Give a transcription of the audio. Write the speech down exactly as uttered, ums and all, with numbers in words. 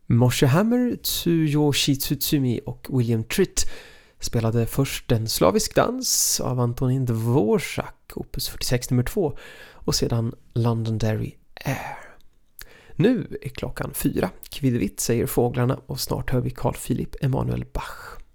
Moshe Hammer, Tsuyoshi Tsutsumi och William Tritt spelade först en slavisk dans av Antonin Dvorak, opus fyrtiosex nummer två, och sedan Londonderry Air. Nu är klockan fyra. Kvidvitt säger fåglarna och snart hör vi Carl Philipp Emanuel Bach.